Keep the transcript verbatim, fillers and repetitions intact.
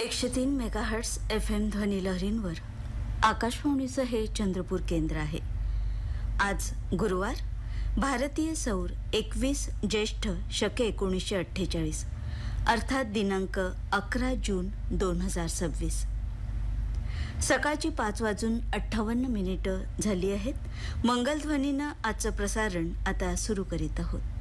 एकशे तीन megahertz F M ध्वनी लहरींवर आकाशवाणीचं हे चंद्रपूर केंद्र आहे. आज गुरुवार, भारतीय सौर एकवीस ज्येष्ठ शके एकोणीसशे अठ्ठेचाळीस अर्थात दिनांक अकरा जून दोन हजार सव्वीस. सकाळची पाच वाजून अठ्ठावन्न मिनिटं झाली आहेत. मंगलध्वनीनं आजचं प्रसारण आता सुरू करीत आहोत.